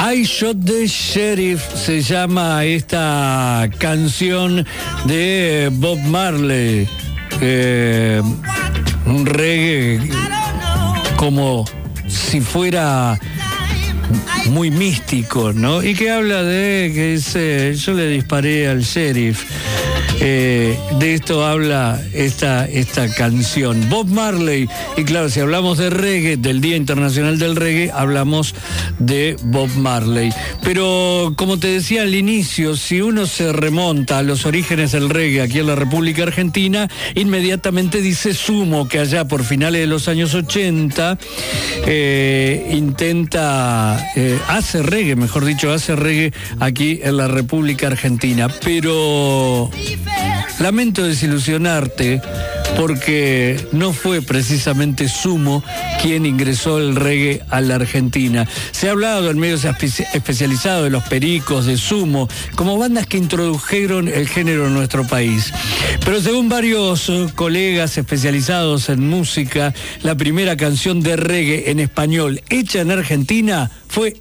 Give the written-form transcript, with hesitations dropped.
I Shot the Sheriff se llama esta canción de Bob Marley, un reggae como si fuera muy místico, ¿no? Y que habla de que dice, yo le disparé al sheriff. De esto habla esta canción. Bob Marley, y claro, si hablamos de reggae, del Día Internacional del Reggae, hablamos de Bob Marley. Pero, como te decía al inicio, si uno se remonta a los orígenes del reggae aquí en la República Argentina, inmediatamente dice Sumo, que allá por finales de los años 80 hace reggae aquí en la República Argentina. Pero lamento desilusionarte, porque no fue precisamente Sumo quien ingresó el reggae a la Argentina. Se ha hablado en medios especializados de los Pericos, de Sumo, como bandas que introdujeron el género en nuestro país. Pero según varios colegas especializados en música, la primera canción de reggae en español hecha en Argentina fue